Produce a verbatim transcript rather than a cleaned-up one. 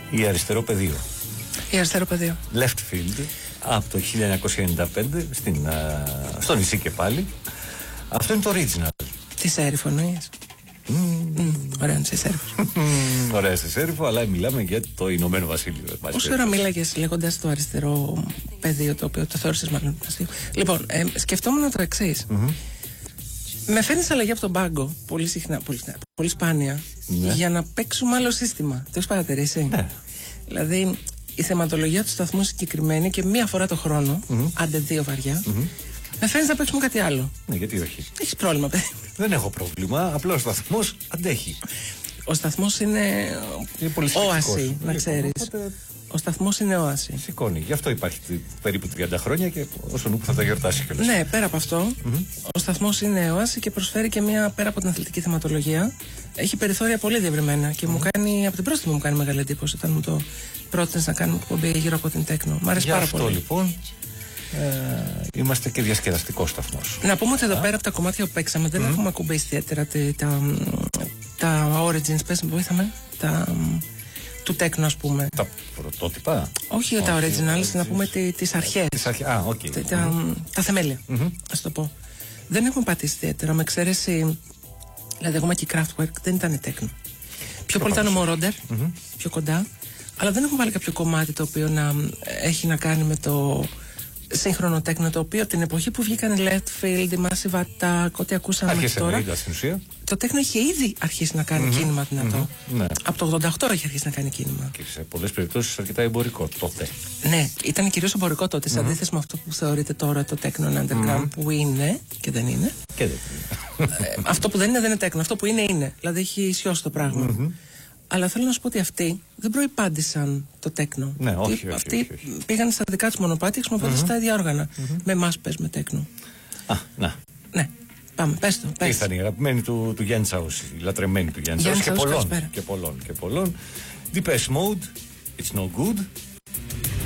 Η αριστερό πεδίο. Η αριστερό πεδίο. Left field από το χίλια εννιακόσια ενενήντα πέντε στην, α, στο νησί και πάλι. Αυτό είναι το original. Τι σέριφο εννοείς? Mm. Mm. Ωραία, είναι σε σέριφο. Ωραία, σε σέριφο, αλλά μιλάμε για το Ηνωμένο Βασίλειο. Όσο ώρα μίλαγες λέγοντας το αριστερό πεδίο, το οποίο το θεώρησες μάλλον αστείο. Λοιπόν, ε, σκεφτόμουν το εξής. Mm-hmm. Με φέρνεις αλλαγή από τον πάγκο πολύ συχνά, πολύ, πολύ σπάνια, ναι. για να παίξουμε άλλο σύστημα. Το έχεις παρατηρήσει? Ναι. Δηλαδή, η θεματολογία του σταθμού συγκεκριμένη και μία φορά το χρόνο, mm-hmm. άντε δύο βαριά, mm-hmm. με φέρνεις να παίξουμε κάτι άλλο. Ναι, γιατί όχι? Έχεις πρόβλημα, παιδί? Δεν έχω πρόβλημα. Απλά ο σταθμός αντέχει. Ο σταθμός είναι, είναι όαση, να ξέρεις. Οπότε... Ο σταθμός είναι όαση. Σηκώνει. Γι' αυτό υπάρχει περίπου τριάντα χρόνια και όσο νου που θα τα γιορτάσει κιόλας. Ναι, πέρα από αυτό, mm-hmm. ο σταθμός είναι όαση και προσφέρει και μια, πέρα από την αθλητική θεματολογία, έχει περιθώρια πολύ διευρυμένα και mm-hmm. μου κάνει, από την πρώτη μου κάνει μεγάλη εντύπωση όταν μου το πρότεινες να κάνουμε εκπομπή γύρω από την τέκνο. Μ' αρέσει πάρα αυτό, πολύ. Λοιπόν, ε, είμαστε και διασκεδαστικός σταθμός. Να πούμε ότι εδώ πέρα από τα κομμάτια που παίξαμε δεν mm-hmm. έχουμε ακουμπήσει ιδιαίτερα τα, τα Origins, πες με βοήθαμε, τα... του τέκνο, ας πούμε. Τα πρωτότυπα. Όχι για τα originals, να πούμε τις αρχές. Τις αρχές, α, οκ. Τα, τα, mm-hmm. τα θεμέλια, mm-hmm. ας το πω. Δεν έχουμε πατήσει ιδιαίτερα, με εξαίρεση, δηλαδή ακόμα και η Kraftwerk δεν ήταν τέκνο. Πιο πολύ ήταν ο Moroder, mm-hmm. πιο κοντά, αλλά δεν έχουμε βάλει κάποιο κομμάτι το οποίο να έχει να κάνει με το σύγχρονο τέκνο, το οποίο την εποχή που βγήκαν οι Left Field, η Massive Attack, ό,τι ακούσαμε μέχρι τώρα, στην ουσία. Το τέκνο είχε ήδη αρχίσει να κάνει mm-hmm. κίνημα δυνατό. Mm-hmm. Ναι. Από το ογδόντα οκτώ είχε αρχίσει να κάνει κίνημα. Και σε πολλές περιπτώσεις αρκετά εμπορικό τότε. Ναι, ήταν κυρίως εμπορικό τότε, σε mm-hmm. αντίθεση με αυτό που θεωρείται τώρα το τέκνο underground, mm-hmm. που είναι και δεν είναι. Και δεν είναι. ε, αυτό που δεν είναι δεν είναι τέκνο. Αυτό που είναι είναι. Δηλαδή έχει σιώσει το πράγμα. Mm-hmm. Αλλά θέλω να σου πω ότι αυτοί δεν προϋπάντησαν το τέκνο. Ναι, όχι, όχι, αυτοί όχι, όχι, όχι. πήγαν στα δικά τους μονοπάτια χρησιμοποιώντας mm-hmm. τα ίδια όργανα. Mm-hmm. Με εμάς πες με τέκνο. Α, να. Ναι, πάμε, πες το. Πες. Ήρθαν οι αγαπημένοι του, του Γιάννη Τσάους, οι λατρεμένοι του Γιάννη Τσάους και πολλών, και πολλών και πολλών. Depeche Mode, It's No Good.